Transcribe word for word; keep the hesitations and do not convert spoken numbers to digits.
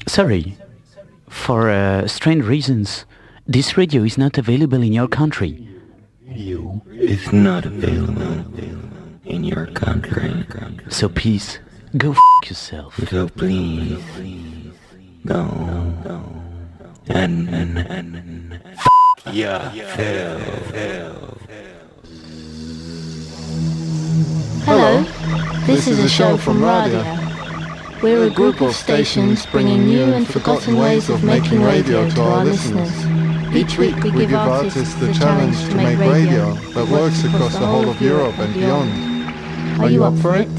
Sorry, for uh, strange reasons, this radio is not available in your country. You is not available in your country. So please, go f*** yourself. So please, go and, and, and f*** yourself. Hello, this is a show from Radia. We're a group of stations bringing new and forgotten ways of making radio to our listeners. Each week we give artists the challenge to make radio that works across the whole of Europe and beyond. Are you up for it?